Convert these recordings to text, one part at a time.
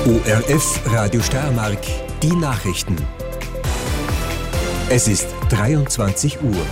ORF Radio Steiermark, die Nachrichten. Es ist 23 Uhr.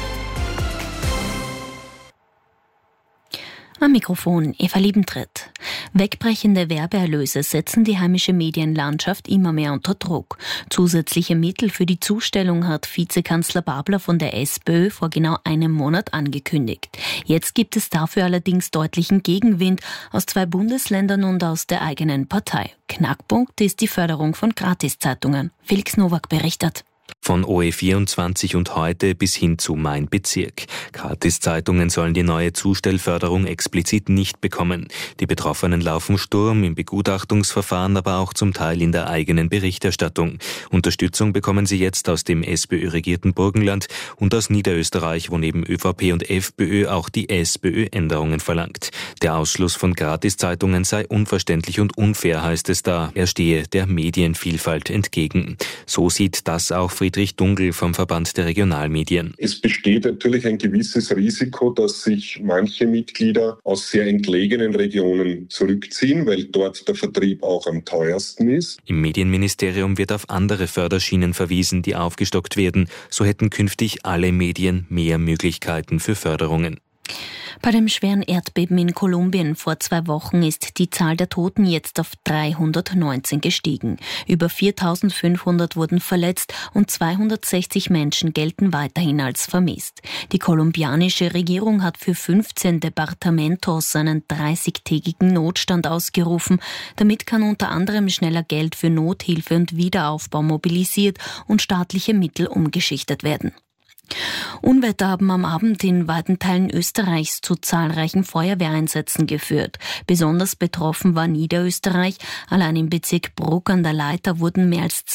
Am Mikrofon Eva Liebentritt. Wegbrechende Werbeerlöse setzen die heimische Medienlandschaft immer mehr unter Druck. Zusätzliche Mittel für die Zustellung hat Vizekanzler Babler von der SPÖ vor genau einem Monat angekündigt. Jetzt gibt es dafür allerdings deutlichen Gegenwind aus 2 Bundesländern und aus der eigenen Partei. Knackpunkt ist die Förderung von Gratiszeitungen. Felix Nowak berichtet. Von OE24 und heute bis hin zu Mein Bezirk. Gratiszeitungen sollen die neue Zustellförderung explizit nicht bekommen. Die Betroffenen laufen Sturm im Begutachtungsverfahren, aber auch zum Teil in der eigenen Berichterstattung. Unterstützung bekommen sie jetzt aus dem SPÖ-regierten Burgenland und aus Niederösterreich, wo neben ÖVP und FPÖ auch die SPÖ Änderungen verlangt. Der Ausschluss von Gratiszeitungen sei unverständlich und unfair, heißt es da. Er stehe der Medienvielfalt entgegen. So sieht das auch Friedrich Dungl vom Verband der Regionalmedien. Es besteht natürlich ein gewisses Risiko, dass sich manche Mitglieder aus sehr entlegenen Regionen zurückziehen, weil dort der Vertrieb auch am teuersten ist. Im Medienministerium wird auf andere Förderschienen verwiesen, die aufgestockt werden. So hätten künftig alle Medien mehr Möglichkeiten für Förderungen. Bei dem schweren Erdbeben in Kolumbien vor 2 Wochen ist die Zahl der Toten jetzt auf 319 gestiegen. Über 4.500 wurden verletzt und 260 Menschen gelten weiterhin als vermisst. Die kolumbianische Regierung hat für 15 Departamentos einen 30-tägigen Notstand ausgerufen. Damit kann unter anderem schneller Geld für Nothilfe und Wiederaufbau mobilisiert und staatliche Mittel umgeschichtet werden. Unwetter haben am Abend in weiten Teilen Österreichs zu zahlreichen Feuerwehreinsätzen geführt. Besonders betroffen war Niederösterreich. Allein im Bezirk Bruck an der Leitha wurden mehr als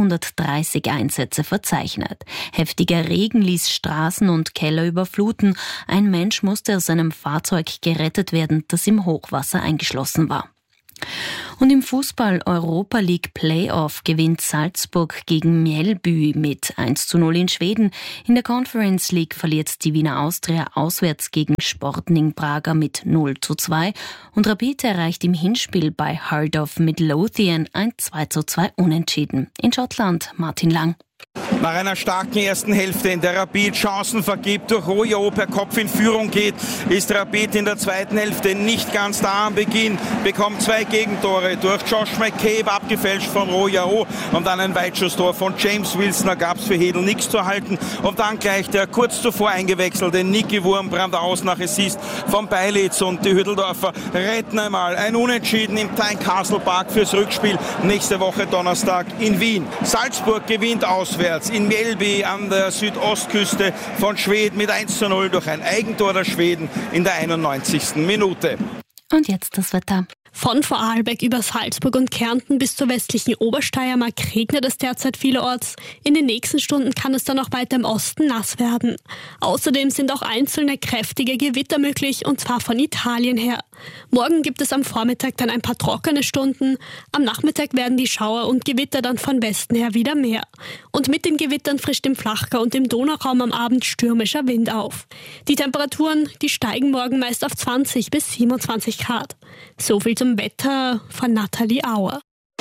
230 Einsätze verzeichnet. Heftiger Regen ließ Straßen und Keller überfluten. Ein Mensch musste aus seinem Fahrzeug gerettet werden, das im Hochwasser eingeschlossen war. Und im Fußball Europa League Playoff gewinnt Salzburg gegen Mjällby mit 1:0 in Schweden. In der Conference League verliert die Wiener Austria auswärts gegen Sporting Braga mit 0:2 und Rapid erreicht im Hinspiel bei Heart of Midlothian ein 2:2 Unentschieden. In Schottland Martin Lang. Nach einer starken ersten Hälfte, in der Rapid Chancen vergibt, durch Royao per Kopf in Führung geht, ist Rapid in der zweiten Hälfte nicht ganz da am Beginn, bekommt 2 Gegentore durch Josh McCabe, abgefälscht von Royao, und dann ein Weitschusstor von James Wilson, da gab es für Hedl nichts zu halten, und dann gleich der kurz zuvor eingewechselte Niki Wurmbrand aus nach Assist von Beilitz, und die Hütteldorfer retten einmal ein Unentschieden im Tyne Castle Park fürs Rückspiel nächste Woche Donnerstag in Wien. Salzburg gewinnt auswärts in Mjällby an der Südostküste von Schweden mit 1:0 durch ein Eigentor der Schweden in der 91. Minute. Und jetzt das Wetter. Von Vorarlberg über Salzburg und Kärnten bis zur westlichen Obersteiermark regnet es derzeit vielerorts. In den nächsten Stunden kann es dann auch weiter im Osten nass werden. Außerdem sind auch einzelne kräftige Gewitter möglich, und zwar von Italien her. Morgen gibt es am Vormittag dann ein paar trockene Stunden. Am Nachmittag werden die Schauer und Gewitter dann von Westen her wieder mehr. Und mit den Gewittern frischt im Flachgau und im Donauraum am Abend stürmischer Wind auf. Die Temperaturen, die steigen morgen meist auf 20 bis 27 Grad. So viel zum Wetter von Nathalie Auer.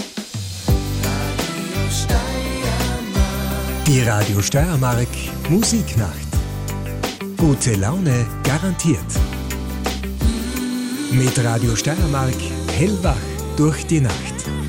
Die Radio Steiermark Musiknacht. Gute Laune garantiert. Mit Radio Steiermark hellwach durch die Nacht.